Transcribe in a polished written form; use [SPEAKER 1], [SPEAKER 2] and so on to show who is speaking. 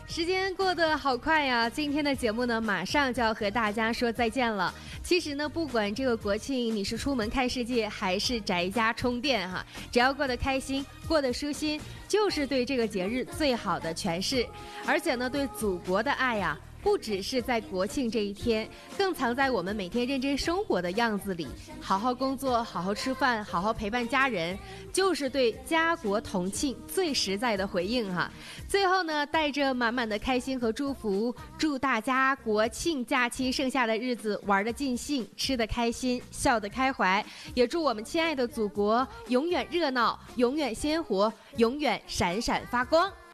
[SPEAKER 1] 时间过得好快呀，今天的节目呢，马上就要和大家说再见了。其实呢，不管这个国庆你是出门看世界，还是宅家充电哈，只要过得开心，过得舒心，就是对这个节日最好的诠释。而且呢，对祖国的爱呀，不只是在国庆这一天，更藏在我们每天认真生活的样子里。好好工作，好好吃饭，好好陪伴家人，就是对家国同庆最实在的回应哈。最后呢，带着满满的开心和祝福，祝大家国庆假期剩下的日子玩得尽兴，吃得开心，笑得开怀。也祝我们亲爱的祖国永远热闹，永远鲜活，永远闪闪发光。